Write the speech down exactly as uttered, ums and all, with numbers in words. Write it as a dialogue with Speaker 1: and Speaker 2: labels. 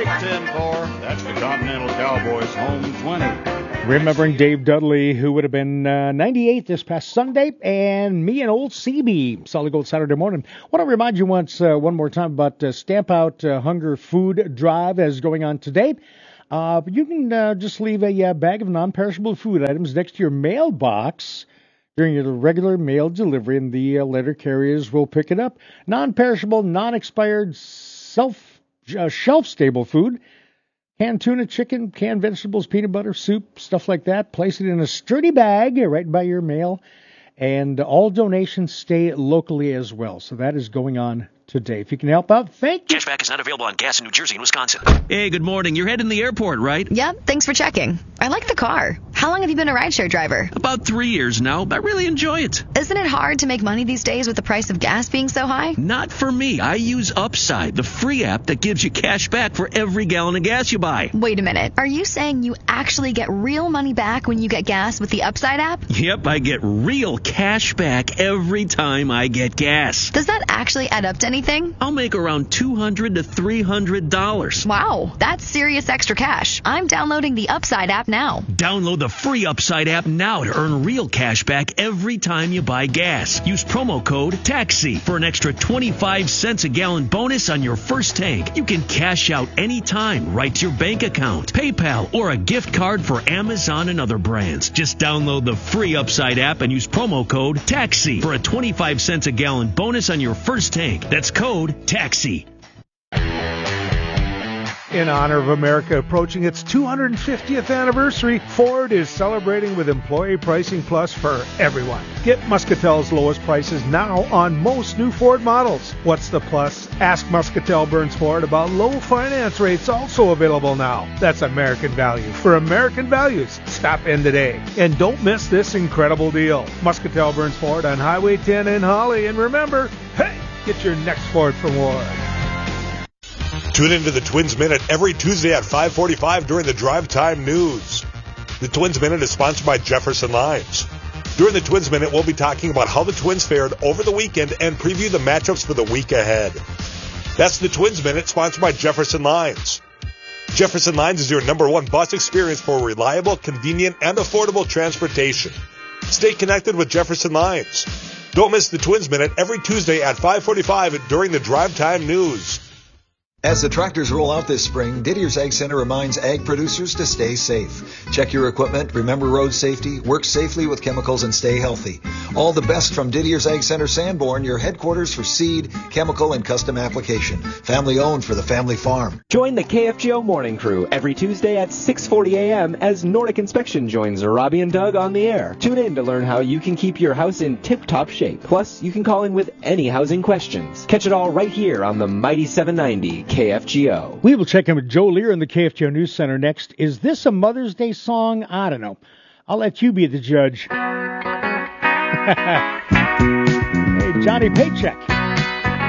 Speaker 1: Big ten four. That's the Continental Cowboys home twenty.
Speaker 2: Remembering Dave Dudley, who would have been uh, ninety-eight this past Sunday, and me and old C B, Solid Gold Saturday morning. I want to remind you once, uh, one more time about uh, Stamp Out uh, Hunger Food Drive that is going on today. Uh, you can uh, just leave a uh, bag of non-perishable food items next to your mailbox during your regular mail delivery, and the uh, letter carriers will pick it up. Non-perishable, non-expired, self uh, shelf-stable food. Canned tuna, chicken, canned vegetables, peanut butter, soup, stuff like that. Place it in a sturdy bag right by your mail. And all donations stay locally as well. So that is going on today. If you can help out, thank you.
Speaker 3: Cashback is not available on gas in New Jersey and Wisconsin. Hey, good morning. You're heading to the airport, right?
Speaker 4: Yep, thanks for checking. I like the car. How long have you been a rideshare driver?
Speaker 3: About three years now. I really enjoy it.
Speaker 4: Isn't it hard to make money these days with the price of gas being so high?
Speaker 3: Not for me. I use Upside, the free app that gives you cash back for every gallon of gas you buy.
Speaker 4: Wait a minute. Are you saying you actually get real money back when you get gas with the Upside app?
Speaker 3: Yep, I get real cash back every time I get gas.
Speaker 4: Does that actually add up to anything?
Speaker 3: I'll make around two hundred to three hundred dollars.
Speaker 4: Wow, that's serious extra cash. I'm downloading the Upside app now.
Speaker 3: Download the free Upside app now to earn real cash back every time you buy gas. Use promo code TAXI for an extra twenty-five cents a gallon bonus on your first tank. You can cash out anytime right to your bank account, PayPal, or a gift card for Amazon and other brands. Just download the free Upside app and use promo code TAXI for a twenty-five cents a gallon bonus on your first tank. That's code TAXI.
Speaker 5: In honor of America approaching its two hundred fiftieth anniversary, Ford is celebrating with Employee Pricing Plus for everyone. Get Muscatel's lowest prices now on most new Ford models. What's the plus? Ask Muscatel Burns Ford about low finance rates also available now. That's American value for American values. Stop in today. And don't miss this incredible deal. Muscatel Burns Ford on Highway ten in Holly. And remember, hey, get your next Ford from Ward.
Speaker 6: Tune into the Twins Minute every Tuesday at five forty-five during the Drive Time News. The Twins Minute is sponsored by Jefferson Lines. During the Twins Minute, we'll be talking about how the Twins fared over the weekend and preview the matchups for the week ahead. That's the Twins Minute, sponsored by Jefferson Lines. Jefferson Lines is your number one bus experience for reliable, convenient, and affordable transportation. Stay connected with Jefferson Lines. Don't miss the Twins Minute every Tuesday at five forty-five during the Drive Time News.
Speaker 7: As the tractors roll out this spring, Didier's Ag Center reminds ag producers to stay safe. Check your equipment, remember road safety, work safely with chemicals, and stay healthy. All the best from Didier's Ag Center Sanborn, your headquarters for seed, chemical, and custom application. Family owned for the family farm.
Speaker 8: Join the K F G O Morning Crew every Tuesday at six forty a.m. as Nordic Inspection joins Robbie and Doug on the air. Tune in to learn how you can keep your house in tip-top shape. Plus, you can call in with any housing questions. Catch it all right here on the Mighty seven ninety K F G O.
Speaker 2: We will check in with Joe Lear in the K F G O News Center next. Is this a Mother's Day song? I don't know. I'll let you be the judge. Hey, Johnny Paycheck.